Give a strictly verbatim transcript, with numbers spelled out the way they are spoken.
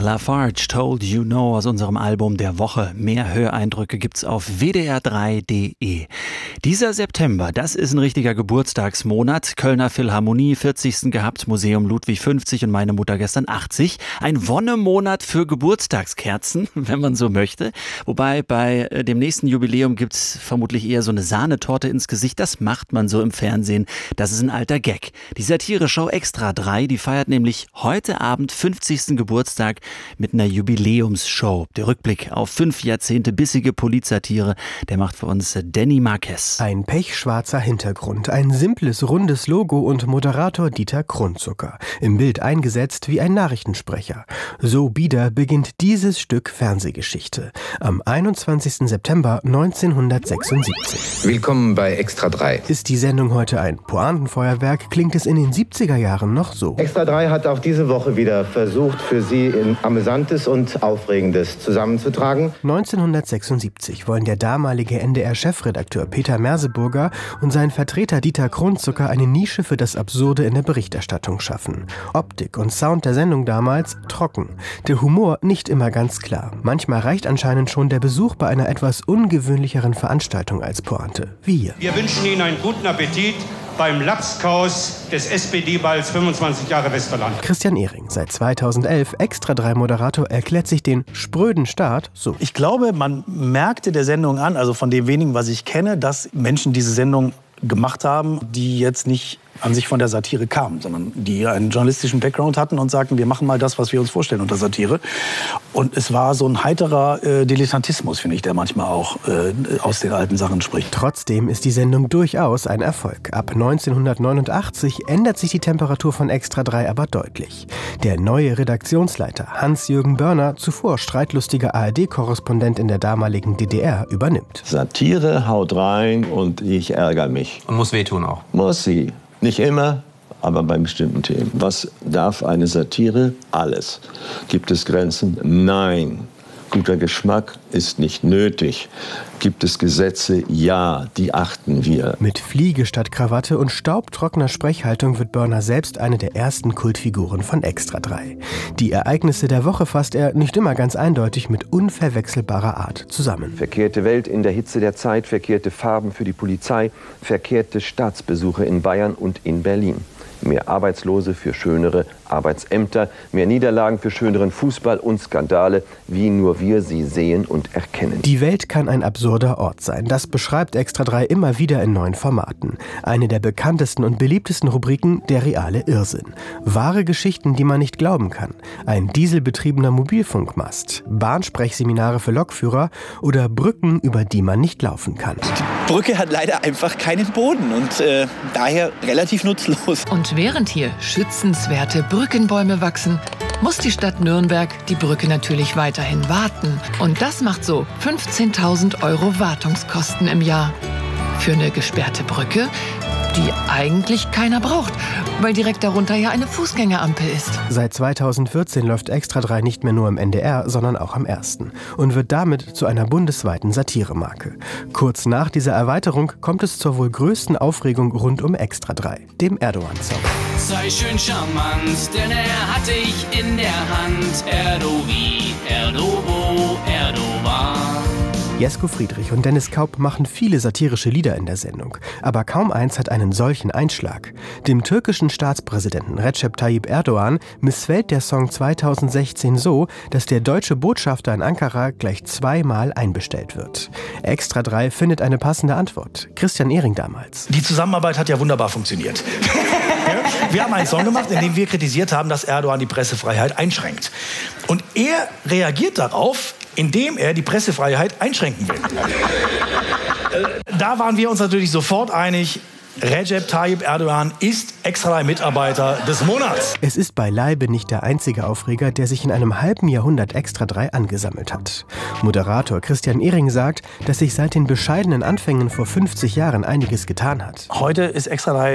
Lafarge, Told You Know aus unserem Album der Woche. Mehr Höreindrücke gibt's auf w d r drei punkt d e. Dieser September, das ist ein richtiger Geburtstagsmonat. Kölner Philharmonie vierzigsten gehabt, Museum Ludwig fünfzig und meine Mutter gestern achtzig. Ein Wonnemonat für Geburtstagskerzen, wenn man so möchte. Wobei bei dem nächsten Jubiläum gibt's vermutlich eher so eine Sahnetorte ins Gesicht. Das macht man so im Fernsehen. Das ist ein alter Gag. Die Satire-Show Extra drei, die feiert nämlich heute Abend fünfzigsten Geburtstag mit einer Jubiläumsshow. Der Rückblick auf fünf Jahrzehnte bissige Politsatire, der macht für uns Danny Marquez. Ein pechschwarzer Hintergrund, ein simples, rundes Logo und Moderator Dieter Kronzucker. Im Bild eingesetzt wie ein Nachrichtensprecher. So bieder beginnt dieses Stück Fernsehgeschichte. Am einundzwanzigsten September neunzehnhundertsechsundsiebzig. Willkommen bei Extra drei. Ist die Sendung heute ein Pointenfeuerwerk, klingt es in den siebziger Jahren noch so. Extra drei hat auch diese Woche wieder versucht, für Sie Amüsantes und Aufregendes zusammenzutragen. neunzehnhundertsechsundsiebzig wollen der damalige N D R-Chefredakteur Peter Merseburger und sein Vertreter Dieter Kronzucker eine Nische für das Absurde in der Berichterstattung schaffen. Optik und Sound der Sendung damals trocken. Der Humor nicht immer ganz klar. Manchmal reicht anscheinend schon der Besuch bei einer etwas ungewöhnlicheren Veranstaltung als Pointe. Wie hier. Wir wünschen Ihnen einen guten Appetit beim Lapskaus des S P D-Balls fünfundzwanzig Jahre Westerland. Christian Ehring, seit zweitausendelf Extra drei Moderator, erklärt sich den spröden Start so. Ich glaube, man merkte der Sendung an, also von dem wenigen, was ich kenne, dass Menschen diese Sendung gemacht haben, die jetzt nicht an sich von der Satire kamen, sondern die einen journalistischen Background hatten und sagten, wir machen mal das, was wir uns vorstellen unter Satire. Und es war so ein heiterer äh, Dilettantismus, finde ich, der manchmal auch äh, aus den alten Sachen spricht. Trotzdem ist die Sendung durchaus ein Erfolg. Ab neunzehnhundertneunundachtzig ändert sich die Temperatur von Extra drei aber deutlich. Der neue Redaktionsleiter Hans-Jürgen Börner, zuvor streitlustiger A R D-Korrespondent in der damaligen D D R, übernimmt. Satire haut rein und ich ärgere mich. Und muss wehtun auch. Muss sie. Nicht immer, aber bei bestimmten Themen. Was darf eine Satire? Alles. Gibt es Grenzen? Nein. Guter Geschmack ist nicht nötig. Gibt es Gesetze? Ja, die achten wir. Mit Fliege statt Krawatte und staubtrockener Sprechhaltung wird Börner selbst eine der ersten Kultfiguren von Extra drei. Die Ereignisse der Woche fasst er nicht immer ganz eindeutig mit unverwechselbarer Art zusammen. Verkehrte Welt in der Hitze der Zeit, verkehrte Farben für die Polizei, verkehrte Staatsbesuche in Bayern und in Berlin. Mehr Arbeitslose für schönere Arbeitsämter, mehr Niederlagen für schöneren Fußball und Skandale, wie nur wir sie sehen und erkennen. Die Welt kann ein absurder Ort sein. Das beschreibt Extra drei immer wieder in neuen Formaten. Eine der bekanntesten und beliebtesten Rubriken, der reale Irrsinn. Wahre Geschichten, die man nicht glauben kann. Ein dieselbetriebener Mobilfunkmast, Bahnsprechseminare für Lokführer oder Brücken, über die man nicht laufen kann. Die Brücke hat leider einfach keinen Boden und äh, daher relativ nutzlos. Und während hier schützenswerte Brückenbäume wachsen, muss die Stadt Nürnberg die Brücke natürlich weiterhin warten. Und das macht so fünfzehntausend Euro Wartungskosten im Jahr. Für eine gesperrte Brücke, die eigentlich keiner braucht, weil direkt darunter ja eine Fußgängerampel ist. Seit zweitausendvierzehn läuft Extra drei nicht mehr nur im N D R, sondern auch am Ersten und wird damit zu einer bundesweiten Satiremarke. Kurz nach dieser Erweiterung kommt es zur wohl größten Aufregung rund um Extra drei, dem Erdogan-Song. Sei schön charmant, denn er hat dich in der Hand. Erdovi, Erdobo, Erdogan. Jesko Friedrich und Dennis Kaup machen viele satirische Lieder in der Sendung. Aber kaum eins hat einen solchen Einschlag. Dem türkischen Staatspräsidenten Recep Tayyip Erdogan missfällt der Song zweitausendsechzehn so, dass der deutsche Botschafter in Ankara gleich zweimal einbestellt wird. Extra drei findet eine passende Antwort. Christian Ehring damals. Die Zusammenarbeit hat ja wunderbar funktioniert. Wir haben einen Song gemacht, in dem wir kritisiert haben, dass Erdogan die Pressefreiheit einschränkt. Und er reagiert darauf, indem er die Pressefreiheit einschränken will. Da waren wir uns natürlich sofort einig, Recep Tayyip Erdogan ist Extra drei Mitarbeiter des Monats. Es ist beileibe nicht der einzige Aufreger, der sich in einem halben Jahrhundert Extra drei angesammelt hat. Moderator Christian Ehring sagt, dass sich seit den bescheidenen Anfängen vor fünfzig Jahren einiges getan hat. Heute ist Extra drei